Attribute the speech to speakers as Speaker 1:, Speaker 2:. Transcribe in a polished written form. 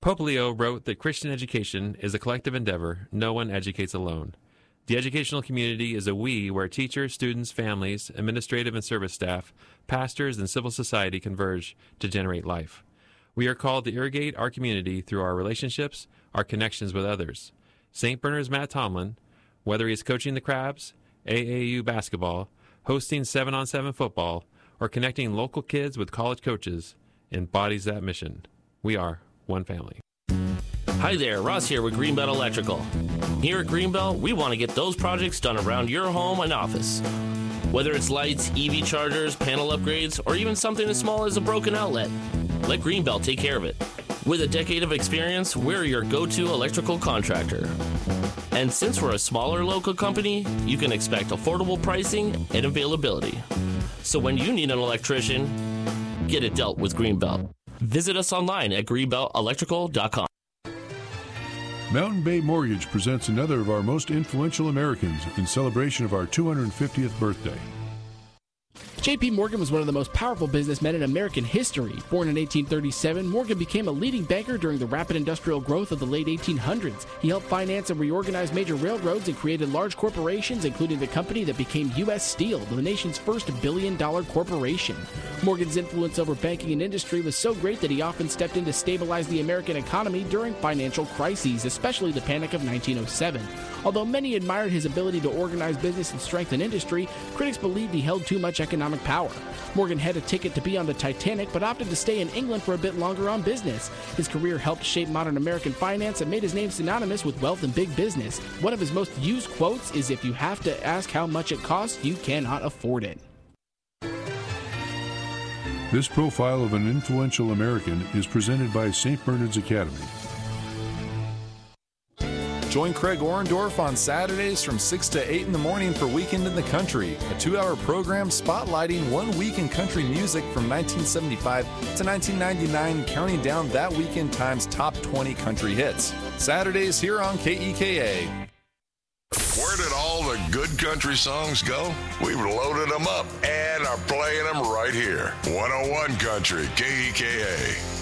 Speaker 1: Pope Leo wrote that Christian education is a collective endeavor. No one educates alone. The educational community is a we where teachers, students, families, administrative and service staff, pastors, and civil society converge to generate life. We are called to irrigate our community through our relationships, our connections with others. St. Bernard's Matt Tomlin, whether he is coaching the Crabs, AAU basketball, hosting 7-on-7 football, or connecting local kids with college coaches, embodies that mission. We are one family.
Speaker 2: Hi there, Ross here with Greenbelt Electrical. Here at Greenbelt, we want to get those projects done around your home and office. Whether it's lights, EV chargers, panel upgrades, or even something as small as a broken outlet, let Greenbelt take care of it. With a decade of experience, we're your go-to electrical contractor. And since we're a smaller local company, you can expect affordable pricing and availability. So when you need an electrician, get it dealt with Greenbelt. Visit us online at greenbeltelectrical.com.
Speaker 3: Mountain Bay Mortgage presents another of our most influential Americans in celebration of our 250th birthday.
Speaker 4: J.P. Morgan was one of the most powerful businessmen in American history. Born in 1837, Morgan became a leading banker during the rapid industrial growth of the late 1800s. He helped finance and reorganize major railroads and created large corporations, including the company that became U.S. Steel, the nation's first billion-dollar corporation. Morgan's influence over banking and industry was so great that he often stepped in to stabilize the American economy during financial crises, especially the Panic of 1907. Although many admired his ability to organize business and strengthen industry, critics believed he held too much economic power. Morgan had a ticket to be on the Titanic, but opted to stay in England for a bit longer on business. His career helped shape modern American finance and made his name synonymous with wealth and big business. One of his most used quotes is, "If you have to ask how much it costs, you cannot afford it."
Speaker 3: This profile of an influential American is presented by St. Bernard's Academy.
Speaker 5: Join Craig Orendorf on Saturdays from 6 to 8 in the morning for Weekend in the Country, a 2-hour program spotlighting 1 week in country music from 1975 to 1999, counting down that weekend time's top 20 country hits. Saturdays here on KEKA.
Speaker 6: Where did all the good country songs go? We've loaded them up and are playing them right here. 101 Country, KEKA.